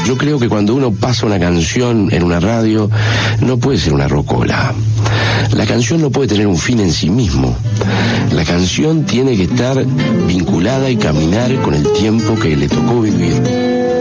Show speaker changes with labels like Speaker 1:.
Speaker 1: Yo creo que cuando uno pasa una canción en una radio, no puede ser una rocola. La canción no puede tener un fin en sí mismo. La canción tiene que estar vinculada y caminar con el tiempo que le tocó vivir.